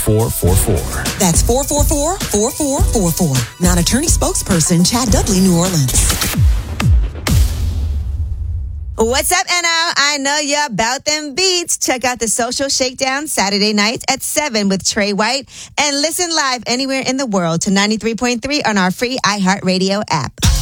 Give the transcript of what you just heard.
4444. That's 444-4444. Non-attorney spokesperson, Chad Dudley, New Orleans. What's up, NO? I know you're about them beats. Check out the Social Shakedown Saturday nights at 7 with Trey White. And listen live anywhere in the world to 93.3 on our free iHeartRadio app.